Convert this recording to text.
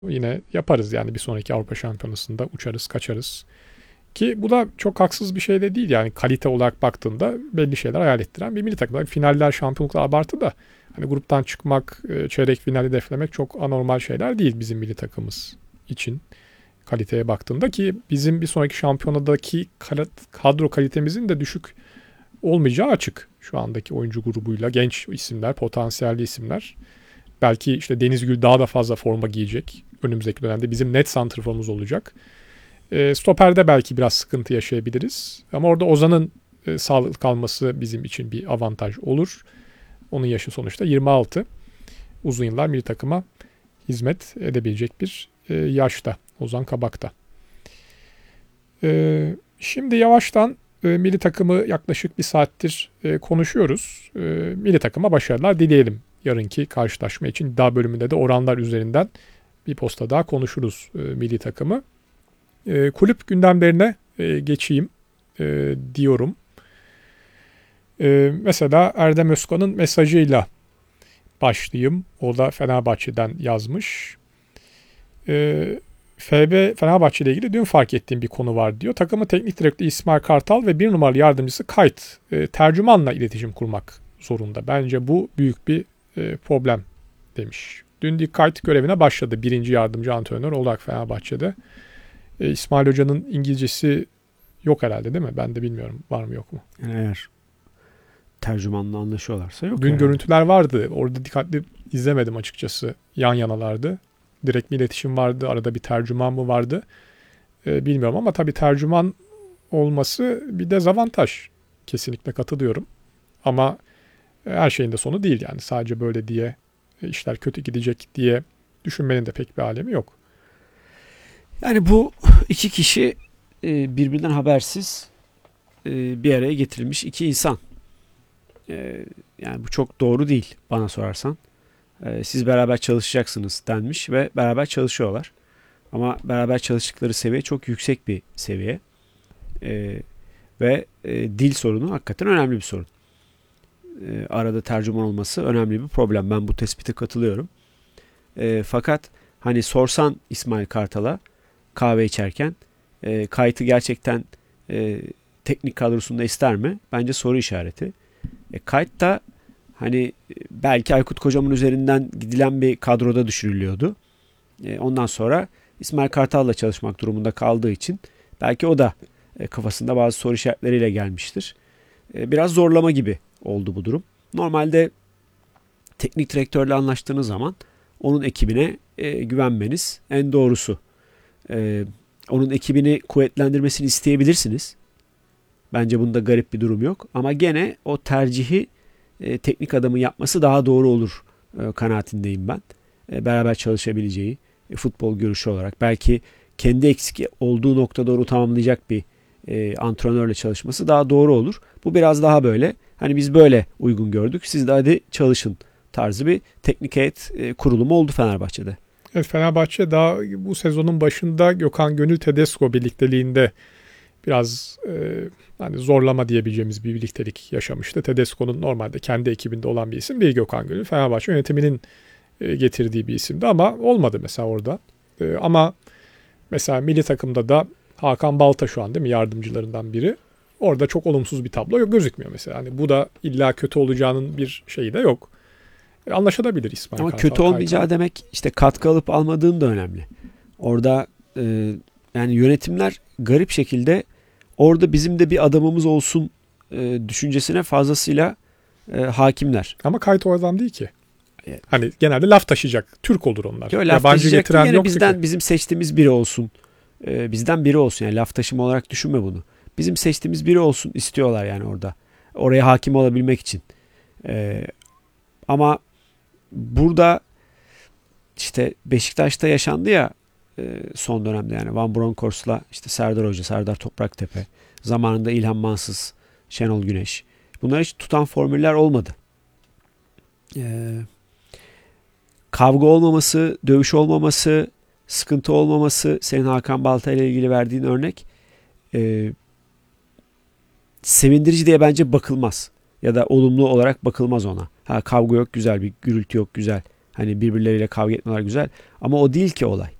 Yine yaparız yani bir sonraki Avrupa Şampiyonası'nda uçarız kaçarız. Ki bu da çok haksız bir şey de değil yani kalite olarak baktığında belli şeyler hayal ettiren bir milli takım. Finaller, şampiyonluklar abartı da hani gruptan çıkmak, çeyrek finali hedeflemek çok anormal şeyler değil bizim milli takımımız için kaliteye baktığında ki bizim bir sonraki şampiyonadaki kadro kalitemizin de düşük olmayacağı açık. Şu andaki oyuncu grubuyla genç isimler, potansiyelli isimler. Belki işte Denizgül daha da fazla forma giyecek. Önümüzdeki dönemde bizim net santrforumuz olacak. Stoper'de belki biraz sıkıntı yaşayabiliriz. Ama orada Ozan'ın sağlıklı kalması bizim için bir avantaj olur. Onun yaşı sonuçta 26. Uzun yıllar milli takıma hizmet edebilecek bir yaşta. Ozan Kabak'ta. Şimdi yavaştan milli takımı yaklaşık bir saattir konuşuyoruz. Milli takıma başarılar dileyelim. Yarınki karşılaşma için iddia bölümünde de oranlar üzerinden bir posta daha konuşuruz milli takımı. Kulüp gündemlerine geçeyim diyorum. Mesela Erdem Özkan'ın mesajıyla başlayayım. O da Fenerbahçe'den yazmış. FB Fenerbahçe ile ilgili dün fark ettiğim bir konu var diyor. Takımın teknik direktörü İsmail Kartal ve bir numaralı yardımcısı Kayt tercümanla iletişim kurmak zorunda. Bence bu büyük bir problem demiş. Dün Kayt görevine başladı. Birinci yardımcı antrenör olarak Fenerbahçe'de. İsmail Hoca'nın İngilizcesi yok herhalde değil mi? Ben de bilmiyorum var mı yok mu? Yani eğer tercümanla anlaşıyorlarsa yok Dün herhalde. görüntüler vardı. Orada dikkatli izlemedim açıkçası. Yan yanalardı. Direkt bir iletişim vardı. Arada bir tercüman mı vardı? Bilmiyorum ama tabii tercüman olması bir dezavantaj. Kesinlikle katılıyorum. Ama her şeyin de sonu değil yani. Sadece böyle diye işler kötü gidecek diye düşünmenin de pek bir alemi yok. Yani bu iki kişi birbirinden habersiz bir araya getirilmiş iki insan. Yani bu çok doğru değil bana sorarsan. Siz beraber çalışacaksınız denmiş ve beraber çalışıyorlar. Ama beraber çalıştıkları seviye çok yüksek bir seviye. Ve dil sorunu hakikaten önemli bir sorun. Arada tercüman olması önemli bir problem. Ben bu tespite katılıyorum. Fakat hani sorsan İsmail Kartal'a kahve içerken kayıtı gerçekten teknik kadrosunda ister mi? Bence soru işareti. Kayıt da hani belki Aykut Kocaman üzerinden gidilen bir kadroda düşürülüyordu. Ondan sonra İsmail Kartal'la çalışmak durumunda kaldığı için belki o da kafasında bazı soru işaretleriyle gelmiştir. Biraz zorlama gibi oldu bu durum. Normalde teknik direktörle anlaştığınız zaman onun ekibine güvenmeniz en doğrusu. Onun ekibini kuvvetlendirmesini isteyebilirsiniz. Bence bunda garip bir durum yok. Ama gene o tercihi teknik adamın yapması daha doğru olur kanaatindeyim ben. Beraber çalışabileceği futbol görüşü olarak. Belki kendi eksik olduğu noktada onu tamamlayacak bir antrenörle çalışması daha doğru olur. Bu biraz daha böyle hani biz böyle uygun gördük. Siz de hadi çalışın tarzı bir teknik heyet kurulumu oldu Fenerbahçe'de. Evet, Fenerbahçe daha bu sezonun başında Gökhan Gönül Tedesco birlikteliğinde biraz hani zorlama diyebileceğimiz bir birliktelik yaşamıştı. Tedesco'nun normalde kendi ekibinde olan bir isim değil Gökhan Gönül. Fenerbahçe yönetiminin getirdiği bir isimdi ama olmadı mesela orada. Ama mesela milli takımda da Hakan Balta şu an değil mi yardımcılarından biri. Orada çok olumsuz bir tablo yok gözükmüyor mesela. Hani bu da illa kötü olacağının bir şeyi de yok. Anlaşılabilir İsmail Ama Kartal. kötü olmayacağı demek işte katkı alıp almadığın da önemli. Orada yani yönetimler garip şekilde orada bizim de bir adamımız olsun düşüncesine fazlasıyla hakimler. Ama Kayt o adam değil ki. Evet. Hani genelde laf taşıyacak. Türk olur onlar. Laf Yabancı taşıyacak getiren yine yok bizden ki. bizim seçtiğimiz biri olsun. Bizden biri olsun yani laf taşıma olarak düşünme bunu. Bizim seçtiğimiz biri olsun istiyorlar yani orada. Oraya hakim olabilmek için. Ama burada işte Beşiktaş'ta yaşandı ya son dönemde yani Van Bronckhorst'la işte Serdar Hoca, Serdar Topraktepe, zamanında İlhan Mansız, Şenol Güneş. Bunlar hiç tutan formüller olmadı. Kavga olmaması, dövüş olmaması, sıkıntı olmaması, senin Hakan Balta ile ilgili verdiğin örnek sevindirici diye bence bakılmaz. Ya da olumlu olarak bakılmaz ona. Ha, kavga yok güzel, bir gürültü yok güzel. Hani birbirleriyle kavga etmeler güzel. Ama o değil ki olay.